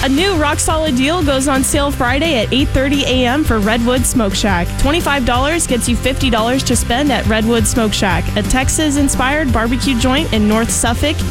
A new rock-solid deal goes on sale Friday at 8:30 a.m. for Redwood Smoke Shack. $25 gets you $50 to spend at Redwood Smoke Shack, a Texas-inspired barbecue joint in North Suffolk